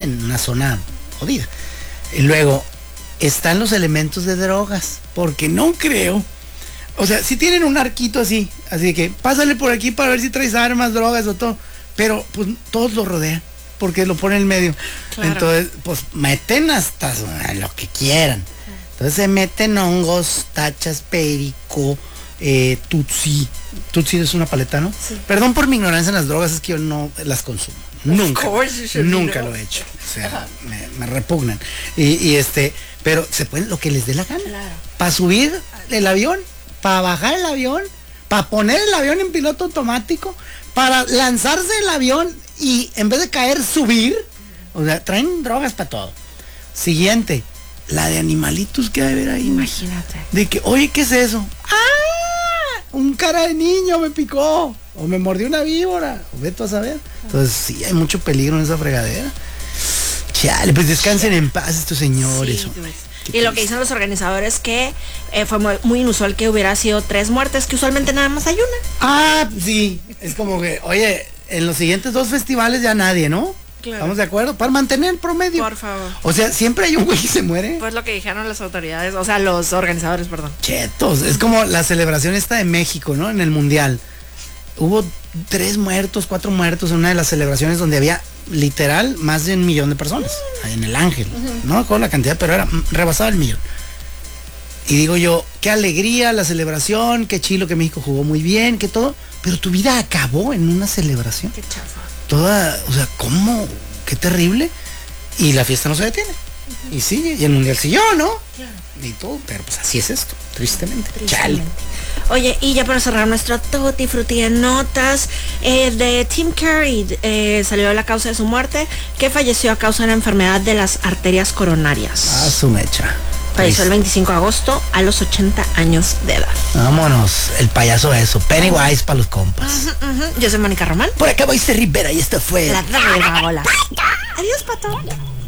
en una zona jodida. Y luego están los elementos de drogas, porque no creo. O sea, si tienen un arquito así que pásale por aquí para ver si traes armas, drogas o todo, pero pues todos lo rodean, porque lo ponen en medio. Claro. Entonces, pues meten hasta lo que quieran. Entonces se meten hongos, tachas, perico, tutsi. Tutsi es una paleta, ¿no? Sí. Perdón por mi ignorancia en las drogas, es que yo no las consumo. Nunca lo he hecho. O sea, me repugnan. Pero se pueden lo que les dé la gana. Claro. Para subir el avión, para bajar el avión, para poner el avión en piloto automático, para lanzarse el avión y en vez de caer, subir. O sea, traen drogas para todo. Siguiente, la de animalitos que debe haber ahí. Imagínate. De que, oye, ¿qué es eso? ¡Ah! Un cara de niño me picó. O me mordió una víbora. O vete a saber. Entonces, sí, hay mucho peligro en esa fregadera. Chale, pues descansen en paz estos señores. Sí, y lo que dicen los organizadores que fue muy inusual que hubiera sido 3 muertes, que usualmente nada más hay una. Ah, sí. Es como que, oye, en los siguientes 2 festivales ya nadie, ¿no? Claro. ¿Estamos de acuerdo? Para mantener el promedio. Por favor. O sea, siempre hay un güey que se muere. Pues lo que dijeron las autoridades, o sea, los organizadores, perdón. Chetos, es como la celebración esta de México, ¿no? En el Mundial. Hubo 3 muertos, 4 muertos en una de las celebraciones donde había literal más de 1 millón de personas. En el Ángel. No me acuerdo la cantidad, pero rebasaba el 1 millón. Y digo yo, qué alegría la celebración, qué chilo que México jugó muy bien, que todo. Pero tu vida acabó en una celebración. Qué chafa. Toda, o sea, ¿cómo? Qué terrible. Y la fiesta no se detiene. Y sigue, y el mundial siguió, ¿no? Claro. Y todo, pero pues así es esto, tristemente. Chale. Oye, y ya para cerrar nuestro Tutti Frutti de notas, de Tim Curry salió la causa de su muerte, que falleció a causa de una enfermedad de las arterias coronarias. Ah, su mecha. Falleció el 25 de agosto a los 80 años de edad. Vámonos, el payaso eso, Pennywise para los compas. Yo soy Mónica Román. Por acá Moisés Rivera y esto fue La Dragola. Adiós, Pato.